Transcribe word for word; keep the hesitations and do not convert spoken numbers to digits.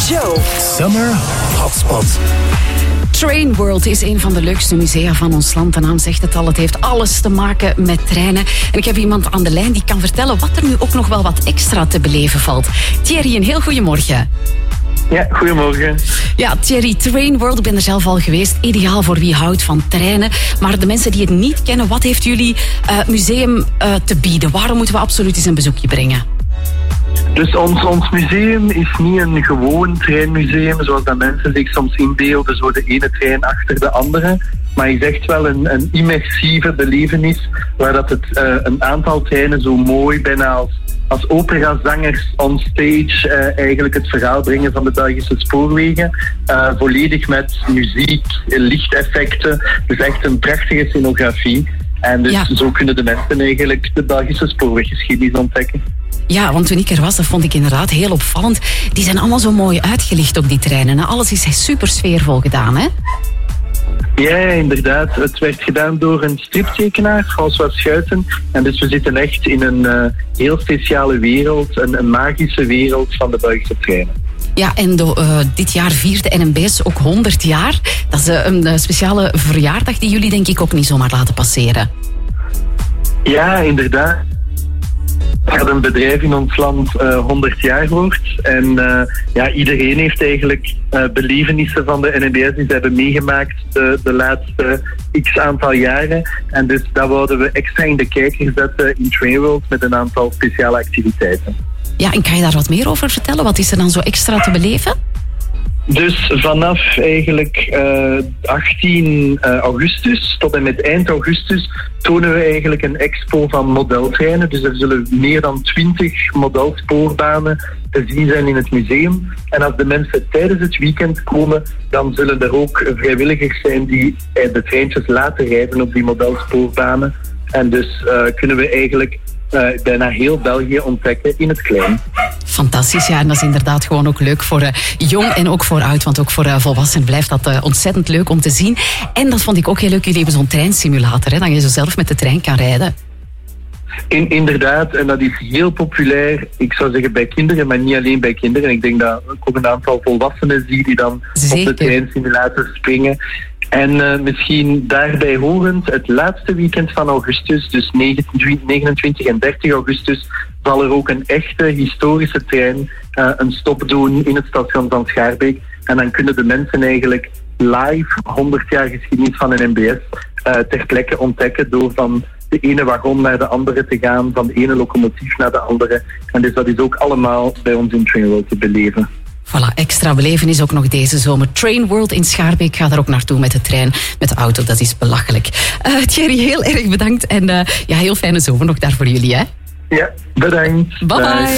Show. Summer Hotspot. Train World is een van de leukste musea van ons land. De naam zegt het al, het heeft alles te maken met treinen. En ik heb iemand aan de lijn die kan vertellen wat er nu ook nog wel wat extra te beleven valt. Thierry, een heel goedemorgen. Ja, goedemorgen. Ja, Thierry, Train World, ik ben er zelf al geweest. Ideaal voor wie houdt van treinen. Maar de mensen die het niet kennen, wat heeft jullie uh, museum uh, te bieden? Waarom moeten we absoluut eens een bezoekje brengen? Dus ons, ons museum is niet een gewoon treinmuseum, zoals dat mensen zich soms inbeelden, zo de ene trein achter de andere. Maar het is echt wel een, een immersieve belevenis, waar dat het uh, een aantal treinen zo mooi, bijna als, als operazangers on stage, uh, eigenlijk het verhaal brengen van de Belgische spoorwegen. Uh, volledig met muziek, lichteffecten. Dus echt een prachtige scenografie. En dus ja. Zo kunnen de mensen eigenlijk de Belgische spoorweggeschiedenis ontdekken. Ja, want toen ik er was, dat vond ik inderdaad heel opvallend. Die zijn allemaal zo mooi uitgelicht op die treinen. Alles is super sfeervol gedaan, hè? Ja, inderdaad. Het werd gedaan door een striptekenaar, François Schuiten. En dus we zitten echt in een uh, heel speciale wereld, een, een magische wereld van de Belgische treinen. Ja, en de, uh, dit jaar viert de N M B S ook honderd jaar. Dat is uh, een uh, speciale verjaardag die jullie denk ik ook niet zomaar laten passeren. Ja, inderdaad. Dat een bedrijf in ons land uh, honderd jaar wordt. En uh, ja, iedereen heeft eigenlijk uh, belevenissen van de N M B S die ze hebben meegemaakt de, de laatste x aantal jaren. En dus dat wouden we extra in de kijker zetten in Train World met een aantal speciale activiteiten. Ja, en kan je daar wat meer over vertellen? Wat is er dan zo extra te beleven? Dus vanaf eigenlijk uh, achttien augustus tot en met eind augustus tonen we eigenlijk een expo van modeltreinen. Dus er zullen meer dan twintig modelsporbanen te zien zijn in het museum. En als de mensen tijdens het weekend komen, dan zullen er ook vrijwilligers zijn die de treintjes laten rijden op die modelsporbanen. En dus uh, kunnen we eigenlijk uh, bijna heel België ontdekken in het klein. Fantastisch, ja. En dat is inderdaad gewoon ook leuk voor uh, jong en ook voor oud. Want ook voor uh, volwassenen blijft dat uh, ontzettend leuk om te zien. En dat vond ik ook heel leuk. Jullie hebben zo'n treinsimulator, hè, dat je zo zelf met de trein kan rijden. In, inderdaad, en dat is heel populair. Ik zou zeggen bij kinderen, maar niet alleen bij kinderen. Ik denk dat ik ook een aantal volwassenen zie die dan Zeker. op de treinsimulator springen. En uh, misschien daarbij horend, het laatste weekend van augustus, dus negenentwintig en dertig augustus, zal er ook een echte historische trein uh, een stop doen in het station van Schaarbeek. En dan kunnen de mensen eigenlijk live honderd jaar geschiedenis van een N B S uh, ter plekke ontdekken door van de ene wagon naar de andere te gaan, van de ene locomotief naar de andere. En dus dat is ook allemaal bij ons in Train World te beleven. Voilà, extra belevenis ook nog deze zomer. Train World in Schaarbeek, ga daar ook naartoe met de trein, met de auto, dat is belachelijk. Uh, Thierry, heel erg bedankt en uh, ja, heel fijne zomer nog daar voor jullie, hè? Ja, bedankt. Bye bye.